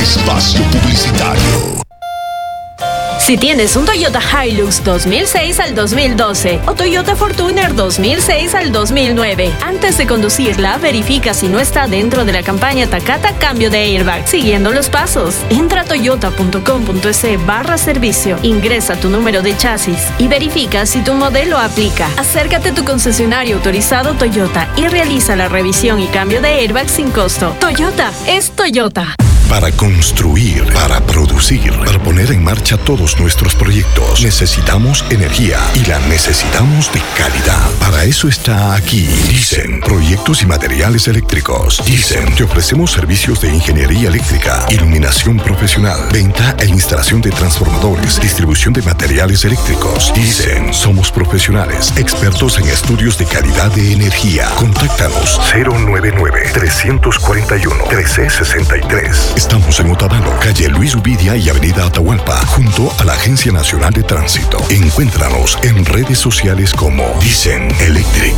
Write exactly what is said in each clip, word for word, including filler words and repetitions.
Espacio Publicitario. Si tienes un Toyota Hilux dos mil seis al dos mil doce o Toyota Fortuner dos mil seis al dos mil nueve, antes de conducirla, verifica si no está dentro de la campaña Takata Cambio de Airbag, siguiendo los pasos. Entra a toyota punto com punto es barra servicio, ingresa tu número de chasis y verifica si tu modelo aplica. Acércate a tu concesionario autorizado Toyota y realiza la revisión y cambio de airbag sin costo. Toyota es Toyota. Para construir, para producir, para poner en marcha todos nuestros proyectos, necesitamos energía y la necesitamos de calidad. Para eso está aquí Dicen Proyectos y Materiales Eléctricos. Dicen, te ofrecemos servicios de ingeniería eléctrica, iluminación profesional, venta e instalación de transformadores, distribución de materiales eléctricos. Dicen, somos profesionales, expertos en estudios de calidad de energía. Contáctanos cero nueve nueve, tres cuatro uno, uno tres seis tres. Estamos en Otavalo, calle Luis Ubidia y avenida Atahualpa, junto a la Agencia Nacional de Tránsito. Encuéntranos en redes sociales como Dicen Electric.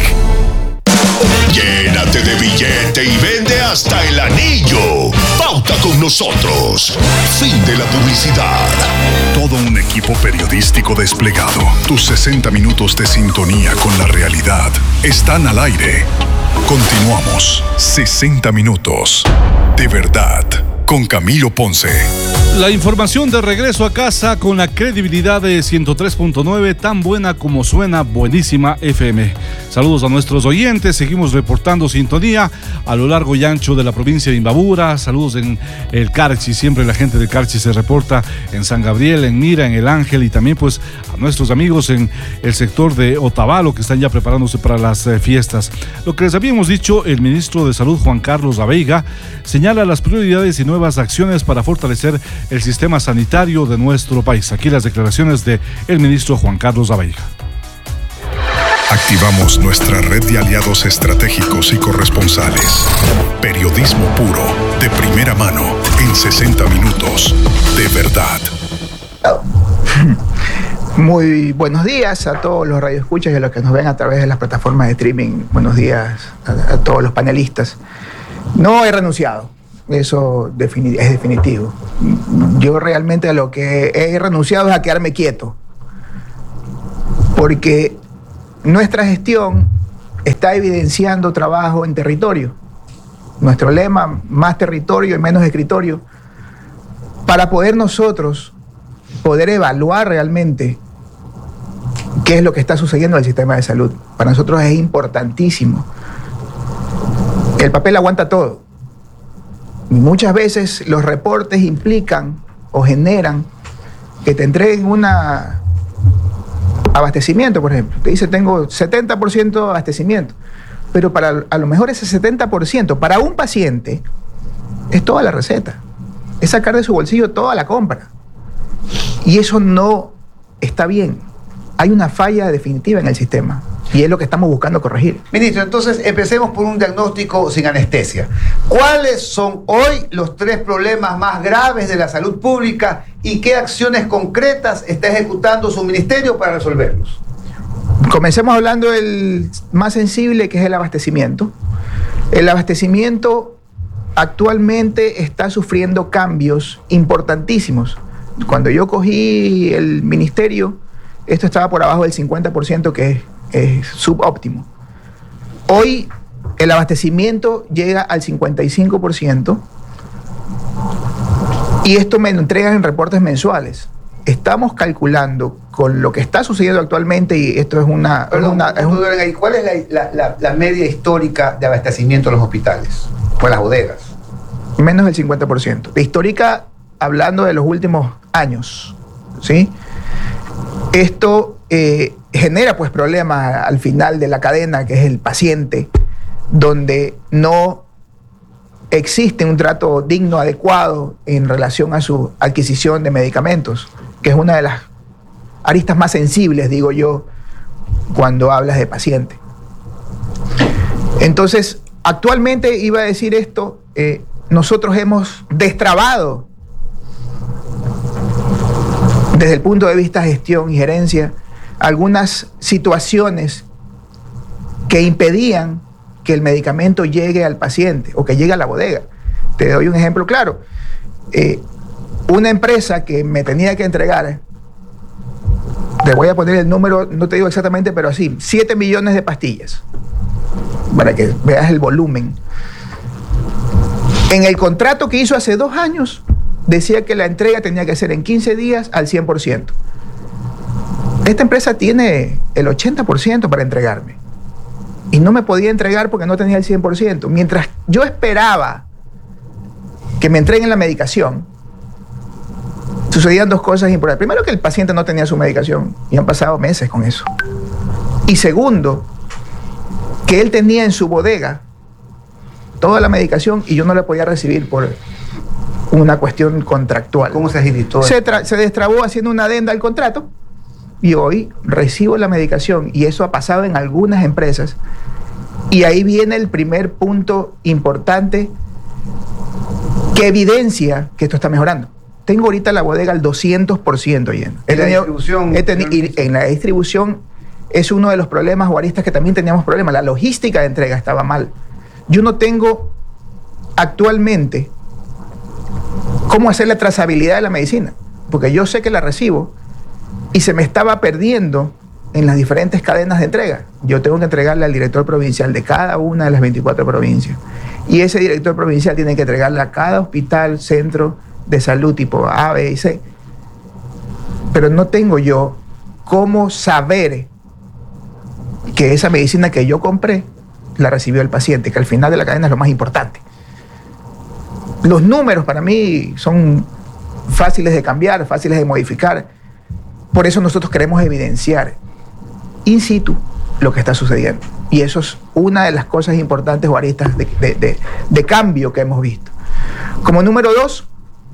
Llénate de billete y vende hasta el anillo. Pauta con nosotros. Fin de la publicidad. Todo un equipo periodístico desplegado. Tus sesenta minutos de sintonía con la realidad están al aire. Continuamos. sesenta minutos de verdad con Camilo Ponce. La información de regreso a casa con la credibilidad de ciento tres punto nueve, tan buena como suena, buenísima F M. Saludos a nuestros oyentes, seguimos reportando sintonía a lo largo y ancho de la provincia de Imbabura. Saludos en el Carchi, siempre la gente del Carchi se reporta en San Gabriel, en Mira, en El Ángel, y también pues a nuestros amigos en el sector de Otavalo que están ya preparándose para las eh, fiestas. Lo que les habíamos dicho, el ministro de Salud Juan Carlos Abeiga señala las prioridades y nuevas acciones para fortalecer el sistema sanitario de nuestro país. Aquí las declaraciones de el ministro Juan Carlos Abeiga. Activamos nuestra red de aliados estratégicos y corresponsales. Periodismo puro, de primera mano, en sesenta minutos, de verdad. Muy buenos días a todos los radioescuchas y a los que nos ven a través de las plataformas de streaming. Buenos días a, a todos los panelistas. No he renunciado. Eso es definitivo. Yo realmente a lo que he renunciado es a quedarme quieto, porque nuestra gestión está evidenciando trabajo en territorio. Nuestro lema, más territorio y menos escritorio, para poder nosotros poder evaluar realmente qué es lo que está sucediendo en el sistema de salud. Para nosotros es importantísimo. El papel aguanta todo. Muchas veces los reportes implican o generan que te entreguen un abastecimiento, por ejemplo. Te dice, tengo setenta por ciento de abastecimiento. Pero para a lo mejor ese setenta por ciento para un paciente es toda la receta. Es sacar de su bolsillo toda la compra. Y eso no está bien. Hay una falla definitiva en el sistema. Y es lo que estamos buscando corregir. Ministro, entonces empecemos por un diagnóstico sin anestesia. ¿Cuáles son hoy los tres problemas más graves de la salud pública y qué acciones concretas está ejecutando su ministerio para resolverlos? Comencemos hablando del más sensible, que es el abastecimiento. El abastecimiento actualmente está sufriendo cambios importantísimos. Cuando yo cogí el ministerio, esto estaba por abajo del cincuenta por ciento, que es es subóptimo. Hoy el abastecimiento llega al cincuenta y cinco por ciento y esto me lo entregan en reportes mensuales. Estamos calculando con lo que está sucediendo actualmente, y esto es una... Perdón, una es un... ¿Cuál es la, la, la media histórica de abastecimiento en los hospitales o en las bodegas? Menos del cincuenta por ciento. De histórica, hablando de los últimos años, ¿sí? Esto eh, genera pues problemas al final de la cadena, que es el paciente, donde no existe un trato digno, adecuado en relación a su adquisición de medicamentos, que es una de las aristas más sensibles, digo yo, cuando hablas de paciente. Entonces, actualmente iba a decir esto, eh, nosotros hemos destrabado desde el punto de vista de gestión y gerencia algunas situaciones que impedían que el medicamento llegue al paciente o que llegue a la bodega. Te doy un ejemplo claro. eh, una empresa que me tenía que entregar, te voy a poner el número, no te digo exactamente, pero así, siete millones de pastillas, para que veas el volumen. En el contrato que hizo hace dos años, decía que la entrega tenía que ser en quince días al cien por ciento. Esta empresa tiene el ochenta por ciento para entregarme. Y no me podía entregar porque no tenía el cien por ciento. Mientras yo esperaba que me entreguen la medicación, sucedían dos cosas importantes. Primero, que el paciente no tenía su medicación y han pasado meses con eso. Y segundo, que él tenía en su bodega toda la medicación y yo no la podía recibir por una cuestión contractual. ¿Cómo se agilizó? Se, se destrabó haciendo una adenda al contrato y hoy recibo la medicación, y eso ha pasado en algunas empresas. Y ahí viene el primer punto importante que evidencia que esto está mejorando. Tengo ahorita la bodega al doscientos por ciento lleno. En la distribución. He tenido, y en la distribución es uno de los problemas, guaristas, que también teníamos problemas. La logística de entrega estaba mal. Yo no tengo actualmente cómo hacer la trazabilidad de la medicina, porque yo sé que la recibo y se me estaba perdiendo en las diferentes cadenas de entrega. Yo tengo que entregarle al director provincial de cada una de las veinticuatro provincias, y ese director provincial tiene que entregarle a cada hospital, centro de salud tipo A, B y C. Pero no tengo yo cómo saber que esa medicina que yo compré la recibió el paciente, que al final de la cadena es lo más importante. Los números para mí son fáciles de cambiar, fáciles de modificar. Por eso nosotros queremos evidenciar in situ lo que está sucediendo. Y eso es una de las cosas importantes, guaristas, de, de, de, de cambio que hemos visto. Como número dos,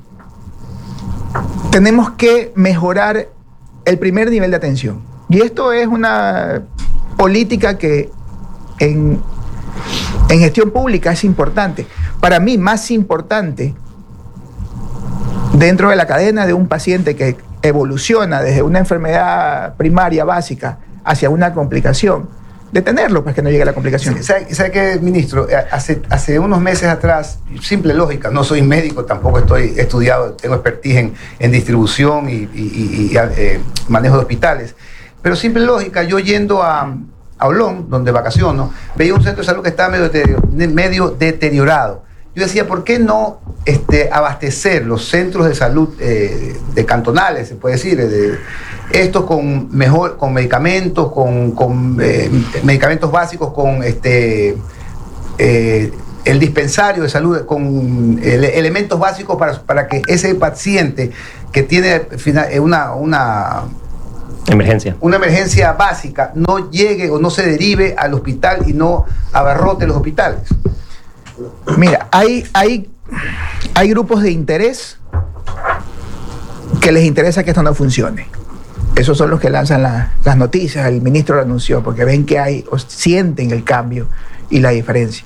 tenemos que mejorar el primer nivel de atención. Y esto es una política que en, en gestión pública es importante. Para mí, más importante dentro de la cadena de un paciente que evoluciona desde una enfermedad primaria básica hacia una complicación, detenerlo para que no llegue a la complicación. Sí, ¿sabe, sabe qué, ministro? Hace, hace unos meses atrás, simple lógica, no soy médico, tampoco estoy estudiado, tengo expertise en, en distribución y, y, y, y eh, manejo de hospitales, pero simple lógica, yo yendo a, a Olón, donde vacaciono, veía un centro de salud que estaba medio, deterioro, medio deteriorado. Yo decía, ¿por qué no este, abastecer los centros de salud eh, de cantonales, se puede decir, de, estos con mejor, con medicamentos, con, con eh, medicamentos básicos, con este eh, el dispensario de salud, con ele, elementos básicos para, para que ese paciente que tiene una, una emergencia. Una emergencia básica no llegue o no se derive al hospital y no abarrote los hospitales? Mira, hay, hay, hay grupos de interés que les interesa que esto no funcione. Esos son los que lanzan la, las noticias. El ministro lo anunció porque ven que hay, o sienten el cambio y la diferencia.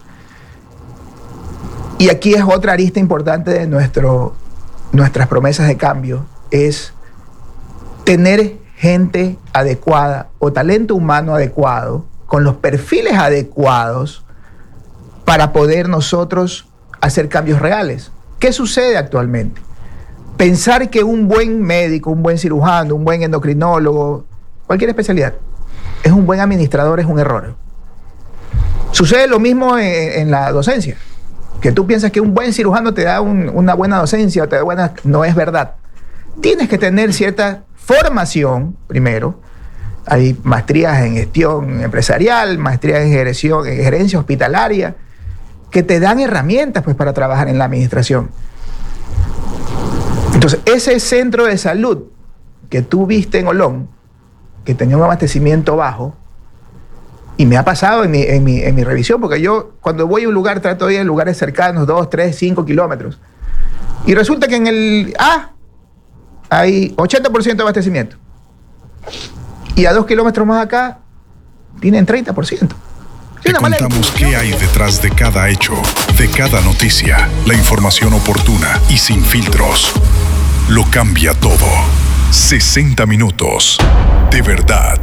Y aquí es otra arista importante de nuestro, nuestras promesas de cambio, es tener gente adecuada o talento humano adecuado, con los perfiles adecuados, para poder nosotros hacer cambios reales. ¿Qué sucede actualmente? Pensar que un buen médico, un buen cirujano, un buen endocrinólogo, cualquier especialidad, es un buen administrador, es un error. Sucede lo mismo en, en la docencia, que tú piensas que un buen cirujano te da un, una buena docencia, te da buena, no es verdad. Tienes que tener cierta formación primero. Hay maestrías en gestión empresarial, maestrías en gerencia, en gerencia hospitalaria, que te dan herramientas pues, para trabajar en la administración. Entonces, ese centro de salud que tú viste en Olón, que tenía un abastecimiento bajo, y me ha pasado en mi, en mi, en mi revisión, porque yo cuando voy a un lugar trato de ir a lugares cercanos, dos, tres, cinco kilómetros, y resulta que en el A hay ochenta por ciento de abastecimiento, y a dos kilómetros más acá tienen treinta por ciento. Te contamos qué hay detrás de cada hecho, de cada noticia, la información oportuna y sin filtros. Lo cambia todo. sesenta minutos. De verdad.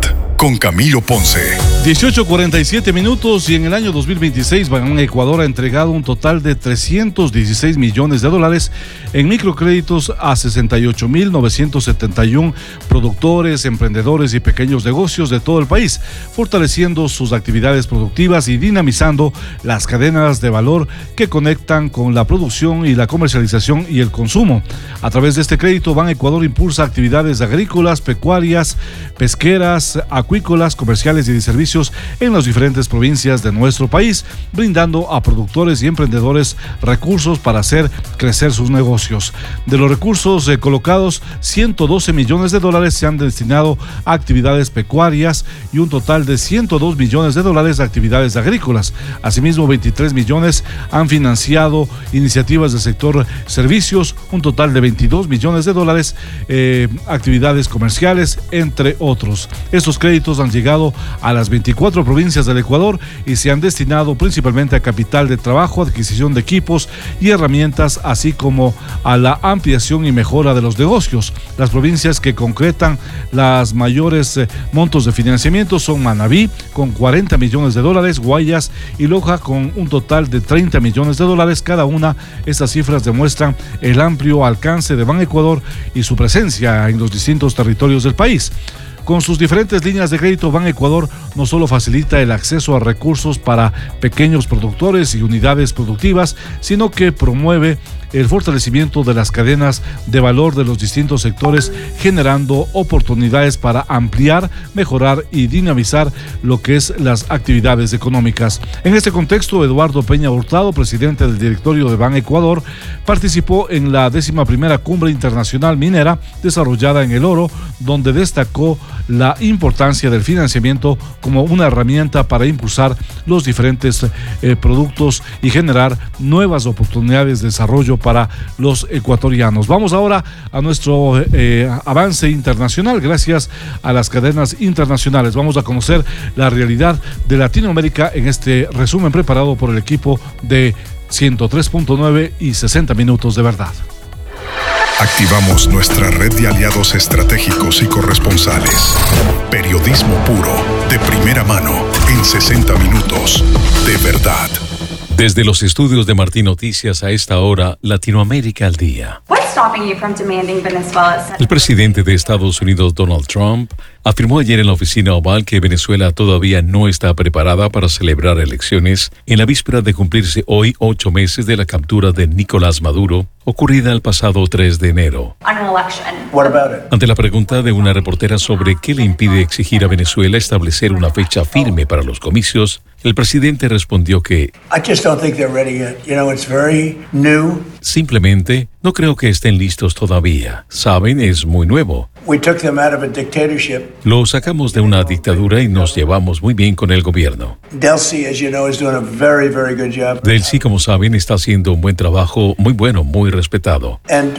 con Camilo Ponce. dieciocho cuarenta y siete minutos y en el año dos mil veintiséis Banecuador ha entregado un total de trescientos dieciséis millones de dólares en microcréditos a sesenta y ocho mil novecientos setenta y uno productores, emprendedores y pequeños negocios de todo el país, fortaleciendo sus actividades productivas y dinamizando las cadenas de valor que conectan con la producción y la comercialización y el consumo. A través de este crédito, Banecuador impulsa actividades agrícolas, pecuarias, pesqueras, acuícolas, comerciales y de servicios en las diferentes provincias de nuestro país, brindando a productores y emprendedores recursos para hacer crecer sus negocios. De los recursos eh, colocados, ciento doce millones de dólares se han destinado a actividades pecuarias y un total de ciento dos millones de dólares a actividades agrícolas. Asimismo, veintitrés millones han financiado iniciativas del sector servicios, un total de veintidós millones de dólares, eh, actividades comerciales, entre otros. Estos créditos han llegado a las veinticuatro provincias del Ecuador y se han destinado principalmente a capital de trabajo, adquisición de equipos y herramientas, así como a la ampliación y mejora de los negocios. Las provincias que concretan las mayores eh, montos de financiamiento son Manabí, con cuarenta millones de dólares, Guayas y Loja, con un total de treinta millones de dólares cada una. Estas cifras demuestran el amplio alcance de Banecuador y su presencia en los distintos territorios del país. Con sus diferentes líneas de crédito, Banecuador no solo facilita el acceso a recursos para pequeños productores y unidades productivas, sino que promueve el fortalecimiento de las cadenas de valor de los distintos sectores, generando oportunidades para ampliar, mejorar y dinamizar lo que es las actividades económicas. En este contexto, Eduardo Peña Hurtado, presidente del directorio de Banecuador, participó en la décima primera Cumbre Internacional Minera desarrollada en El Oro, donde destacó la importancia del financiamiento como una herramienta para impulsar los diferentes eh, productos y generar nuevas oportunidades de desarrollo para los ecuatorianos. Vamos ahora a nuestro eh, avance internacional. Gracias a las cadenas internacionales vamos a conocer la realidad de Latinoamérica en este resumen preparado por el equipo de ciento tres punto nueve y sesenta minutos de verdad. Activamos nuestra red de aliados estratégicos y corresponsales. Periodismo puro, de primera mano, en sesenta minutos, de verdad. Desde los estudios de Martín Noticias a esta hora, Latinoamérica al día. El presidente de Estados Unidos, Donald Trump, afirmó ayer en la oficina oval que Venezuela todavía no está preparada para celebrar elecciones en la víspera de cumplirse hoy ocho meses de la captura de Nicolás Maduro, ocurrida el pasado tres de enero. Ante la pregunta de una reportera sobre qué le impide exigir a Venezuela establecer una fecha firme para los comicios, el presidente respondió que simplemente no creo que estén listos todavía. Saben, es muy nuevo. Lo sacamos de una dictadura y nos llevamos muy bien con el gobierno. Delcy, como saben, está haciendo un buen trabajo, muy bueno, muy respetado.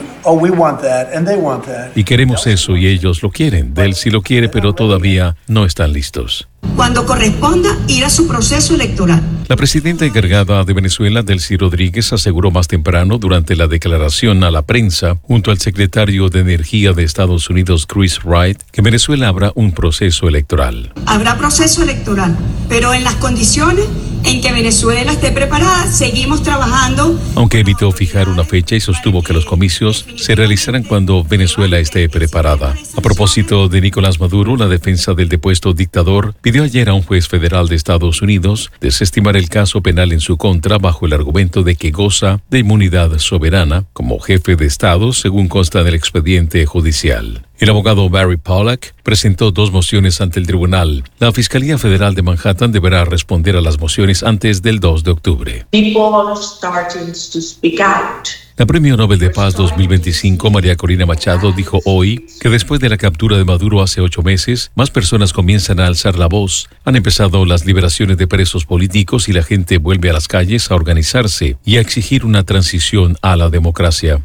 Y queremos eso y ellos lo quieren. Delcy lo quiere, pero todavía no están listos. Cuando corresponda, ir a su proceso electoral. La presidenta encargada de Venezuela, Delcy Rodríguez, aseguró más temprano durante la declaración a la prensa, junto al secretario de Energía de Estados Unidos, Chris Wright, que en Venezuela habrá un proceso electoral. Habrá proceso electoral, pero en las condiciones en que Venezuela esté preparada, seguimos trabajando. Aunque evitó fijar una fecha y sostuvo que los comicios se realizarán cuando Venezuela esté preparada. A propósito de Nicolás Maduro, la defensa del depuesto dictador pidió ayer a un juez federal de Estados Unidos desestimar el caso penal en su contra bajo el argumento de que goza de inmunidad soberana como jefe de Estado, según consta del expediente judicial. El abogado Barry Pollack presentó dos mociones ante el tribunal. La Fiscalía Federal de Manhattan deberá responder a las mociones antes del dos de octubre. La Premio Nobel de Paz dos mil veinticinco, María Corina Machado, dijo hoy que después de la captura de Maduro hace ocho meses, más personas comienzan a alzar la voz. Han empezado las liberaciones de presos políticos y la gente vuelve a las calles a organizarse y a exigir una transición a la democracia.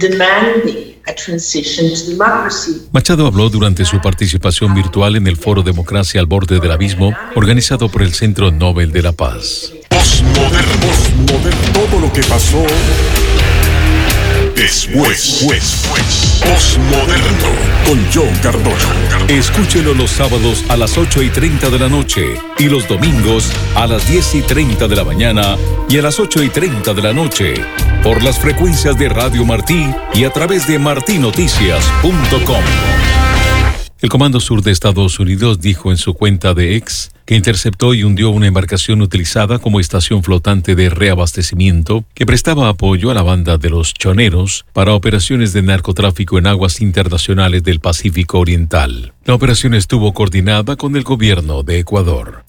Machado habló durante su participación virtual en el foro Democracia al Borde del Abismo, organizado por el Centro Nobel de la Paz. Postmoderno, postmoderno, todo lo que pasó. Después, pues, Postmoderno con John Cardona. Escúchelo los sábados a las ocho y treinta de la noche y los domingos a las diez y treinta de la mañana y a las ocho y treinta de la noche por las frecuencias de Radio Martí y a través de martí noticias punto com. El Comando Sur de Estados Unidos dijo en su cuenta de X que interceptó y hundió una embarcación utilizada como estación flotante de reabastecimiento que prestaba apoyo a la banda de los choneros para operaciones de narcotráfico en aguas internacionales del Pacífico Oriental. La operación estuvo coordinada con el gobierno de Ecuador.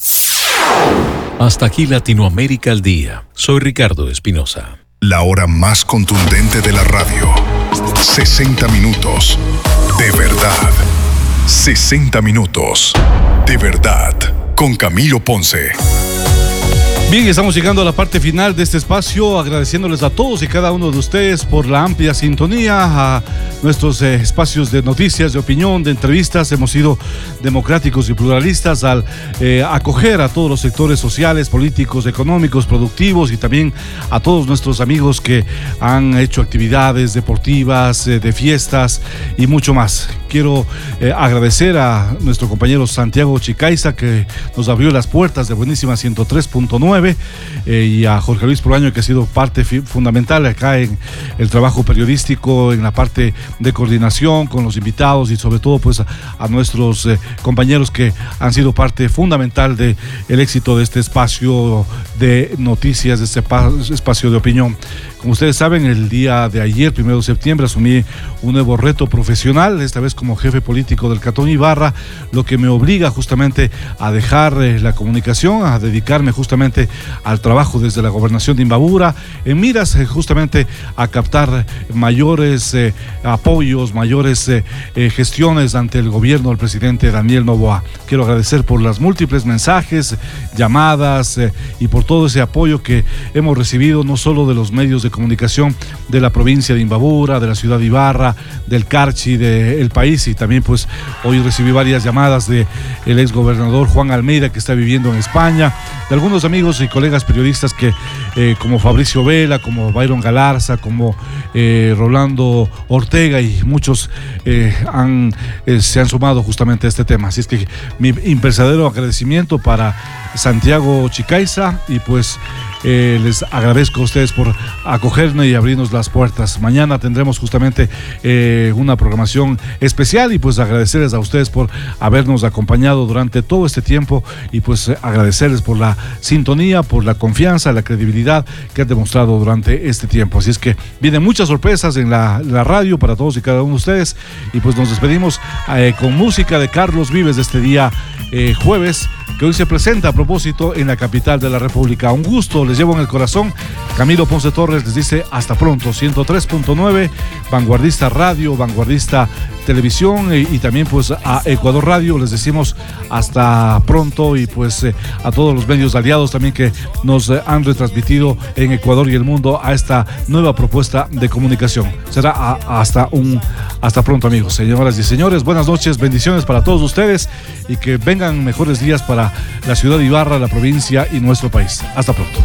Hasta aquí Latinoamérica al día. Soy Ricardo Espinosa. La hora más contundente de la radio. sesenta minutos. De verdad. sesenta minutos. De verdad. Con Camilo Ponce. Bien, estamos llegando a la parte final de este espacio, agradeciéndoles a todos y cada uno de ustedes por la amplia sintonía a nuestros eh, espacios de noticias, de opinión, de entrevistas. Hemos sido democráticos y pluralistas al eh, acoger a todos los sectores sociales, políticos, económicos, productivos y también a todos nuestros amigos que han hecho actividades deportivas, eh, de fiestas y mucho más. Quiero eh, agradecer a nuestro compañero Santiago Chicaiza, que nos abrió las puertas de Buenísima ciento tres punto nueve, eh, y a Jorge Luis Proaño, que ha sido parte fi- fundamental acá en el trabajo periodístico, en la parte de coordinación con los invitados y sobre todo pues a, a nuestros eh, compañeros que han sido parte fundamental del éxito de este espacio de noticias, de este pa- espacio de opinión. Como ustedes saben, el día de ayer, primero de septiembre, asumí un nuevo reto profesional, esta vez como jefe político del Cantón Ibarra, lo que me obliga justamente a dejar eh, la comunicación, a dedicarme justamente al trabajo desde la gobernación de Imbabura, en miras eh, justamente a captar mayores eh, apoyos, mayores eh, eh, gestiones ante el gobierno del presidente Daniel Noboa. Quiero agradecer por las múltiples mensajes, llamadas eh, y por todo ese apoyo que hemos recibido, no solo de los medios de comunicación de la provincia de Imbabura, de la ciudad de Ibarra, del Carchi, del país, y también pues hoy recibí varias llamadas de el exgobernador Juan Almeida, que está viviendo en España, de algunos amigos y colegas periodistas que eh, como Fabricio Vela, como Byron Galarza, como eh, Rolando Ortega y muchos eh, han, eh, se han sumado justamente a este tema. Así es que mi impersonal agradecimiento para Santiago Chicaiza y pues Eh, les agradezco a ustedes por acogernos y abrirnos las puertas. Mañana tendremos justamente eh, una programación especial y pues agradecerles a ustedes por habernos acompañado durante todo este tiempo y pues agradecerles por la sintonía, por la confianza, la credibilidad que han demostrado durante este tiempo. Así es que vienen muchas sorpresas en la, la radio para todos y cada uno de ustedes y pues nos despedimos eh, con música de Carlos Vives de este día eh, jueves, que hoy se presenta a propósito en la capital de la República. Un gusto, les llevo en el corazón. Camilo Ponce Torres les dice hasta pronto. ciento tres punto nueve, Vanguardista Radio, Vanguardista Televisión y, y también pues a Ecuador Radio les decimos hasta pronto y pues eh, a todos los medios aliados también que nos eh, han retransmitido en Ecuador y el mundo a esta nueva propuesta de comunicación. Será a, hasta un hasta pronto, amigos, señoras y señores. Buenas noches, bendiciones para todos ustedes y que vengan mejores días para la ciudad de Ibarra, la provincia y nuestro país. Hasta pronto.